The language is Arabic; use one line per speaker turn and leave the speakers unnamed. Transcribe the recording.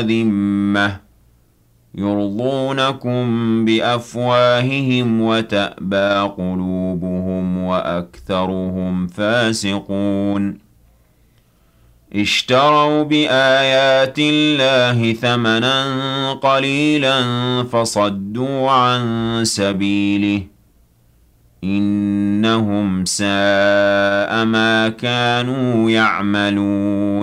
ذِمَّةٍ يُرْضُونَكُم بِأَفْوَاهِهِمْ وَتَأْبَىٰ قُلُوبُهُمْ وَأَكْثَرُهُمْ فَاسِقُونَ اشْتَرَوْا بِآيَاتِ اللَّهِ ثَمَنًا قَلِيلًا فَصَدُّوا عَن سَبِيلِهِ ۚ إِنَّهُمْ سَاءَ مَا كَانُوا يَعْمَلُونَ